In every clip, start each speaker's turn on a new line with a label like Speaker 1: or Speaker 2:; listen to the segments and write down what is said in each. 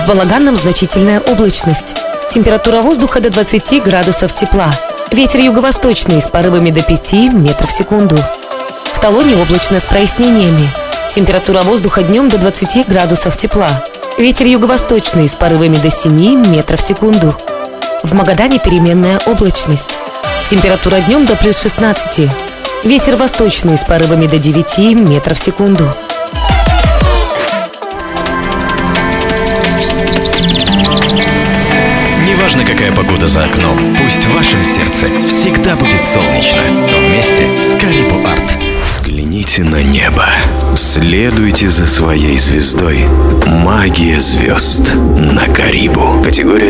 Speaker 1: В Балаганном значительная облачность. Температура воздуха до 20 градусов тепла. Ветер юго-восточный с порывами до 5 метров в секунду. В Талоне облачно с прояснениями. Температура воздуха днем до 20 градусов тепла. Ветер юго-восточный с порывами до 7 метров в секунду. В Магадане переменная облачность. Температура днем до плюс 16. Ветер восточный с порывами до 9 метров в секунду.
Speaker 2: Неважно, какая погода за окном, пусть в вашем сердце всегда будет солнечно. Вместе с Карибу Арт. Взгляните на небо. Следуйте за своей звездой. Магия звезд на Карибу. Категория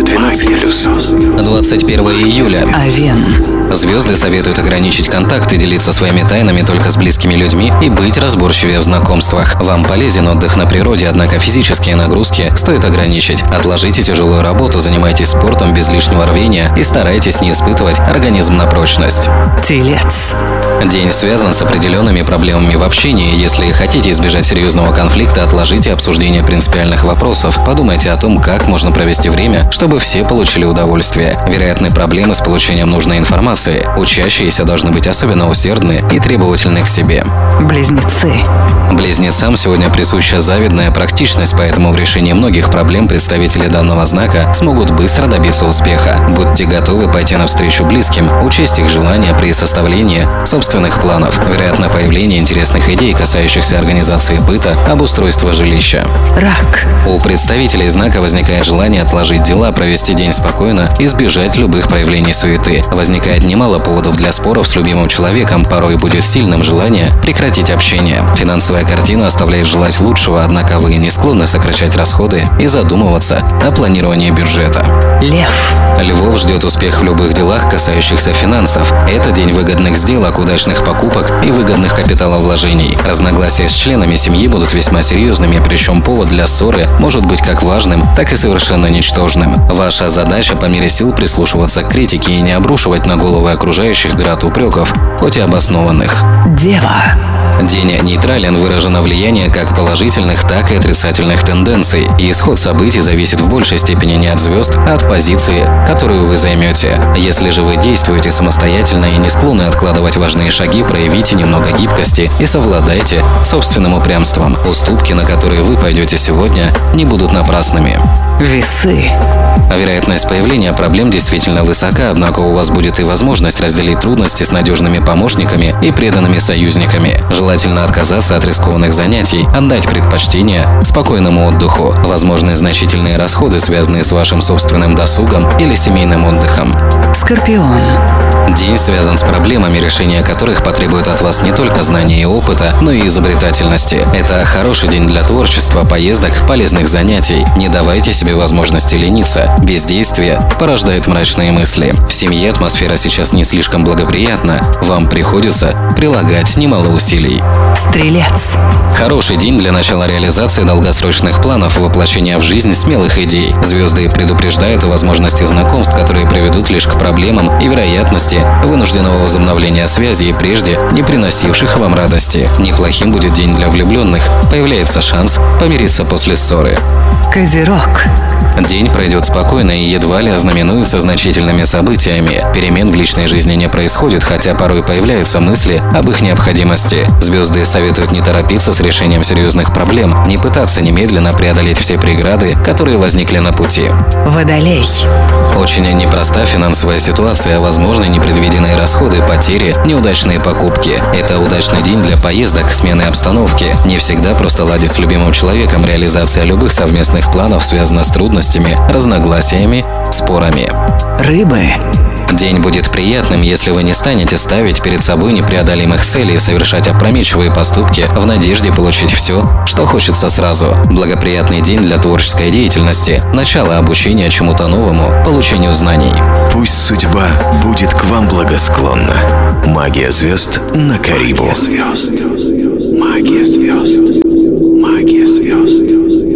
Speaker 2: 12+.
Speaker 3: 21 июля.
Speaker 4: Овен.
Speaker 3: Звезды советуют ограничить контакты, делиться своими тайнами только с близкими людьми и быть разборчивее в знакомствах. Вам полезен отдых на природе, однако физические нагрузки стоит ограничить. Отложите тяжелую работу, занимайтесь спортом без лишнего рвения и старайтесь не испытывать организм на прочность.
Speaker 4: Телец.
Speaker 3: День связан с определенными проблемами в общении. Если хотите избежать серьезного конфликта, отложите обсуждение принципиальных вопросов. Подумайте о том, как можно провести время, чтобы все получили удовольствие. Вероятны проблемы с получением нужной информации. Учащиеся должны быть особенно усердны и требовательны к себе.
Speaker 4: Близнецы.
Speaker 3: Близнецам сегодня присуща завидная практичность, поэтому в решении многих проблем представители данного знака смогут быстро добиться успеха. Будьте готовы пойти навстречу близким, учесть их желания при составлении собственных планов. Вероятно, появление интересных идей, касающихся организации быта, обустройства жилища.
Speaker 4: Рак.
Speaker 3: У представителей знака возникает желание отложить дела, провести день спокойно, избежать любых проявлений суеты. Возникает немало поводов для споров с любимым человеком, порой будет сильным желание прекратить общение. Финансовая картина оставляет желать лучшего, однако вы не склонны сокращать расходы и задумываться о планировании бюджета.
Speaker 4: Лев.
Speaker 3: Львов ждет успех в любых делах, касающихся финансов. Это день выгодных сделок, удачных покупок и выгодных капиталовложений. Разногласия с членами семьи будут весьма серьезными, причем повод для ссоры может быть как важным, так и совершенно ничтожным. Ваша задача по мере сил прислушиваться к критике и не обрушивать на головы окружающих град упреков, хоть и обоснованных.
Speaker 4: Дева.
Speaker 3: День нейтрален, выражено влияние как положительных, так и отрицательных тенденций, и исход событий зависит в большей степени не от звезд, а от позиции, которую вы займете. Если же вы действуете самостоятельно и не склонны откладывать важные шаги, проявите немного гибкости и совладайте собственным упрямством. Уступки, на которые вы пойдете сегодня, не будут напрасными.
Speaker 4: Весы.
Speaker 3: Вероятность появления проблем действительно высока, однако у вас будет и возможность разделить трудности с надежными помощниками и преданными союзниками. Желательно отказаться от рискованных занятий, отдать предпочтение спокойному отдыху. Возможны значительные расходы, связанные с вашим собственным досугом или семейным отдыхом.
Speaker 4: Скорпион.
Speaker 3: День связан с проблемами, решение которых потребует от вас не только знания и опыта, но и изобретательности. Это хороший день для творчества, поездок, полезных занятий. Не давайте себе возможности лениться. Бездействие порождает мрачные мысли. В семье атмосфера сейчас не слишком благоприятна. Вам приходится прилагать немало усилий.
Speaker 4: Стрелец.
Speaker 3: Хороший день для начала реализации долгосрочных планов, воплощения в жизнь смелых идей. Звезды предупреждают о возможности знакомств, которые приведут лишь к проблемам и вероятности вынужденного возобновления связей, прежде не приносивших вам радости. Неплохим будет день для влюбленных. Появляется шанс помириться после ссоры.
Speaker 4: Козерог.
Speaker 3: День пройдет спокойно и едва ли ознаменуется значительными событиями. Перемен в личной жизни не происходит, хотя порой появляются мысли об их необходимости. Звезды советуют не торопиться с решением серьезных проблем, не пытаться немедленно преодолеть все преграды, которые возникли на пути.
Speaker 4: Водолей.
Speaker 3: Очень непроста финансовая ситуация, возможны непредвиденные расходы, потери, неудачные покупки. Это удачный день для поездок, смены обстановки. Не всегда просто ладить с любимым человеком, реализация любых совместных планов связана с трудностями, разногласиями, спорами.
Speaker 4: Рыбы.
Speaker 3: День будет приятным, если вы не станете ставить перед собой непреодолимых целей и совершать опрометчивые поступки в надежде получить все, что хочется сразу. Благоприятный день для творческой деятельности, начало обучения чему-то новому, получению знаний.
Speaker 2: Пусть судьба будет к вам благосклонна. Магия звезд на Карибу. Магия звезд. Магия звезд. Магия звезд.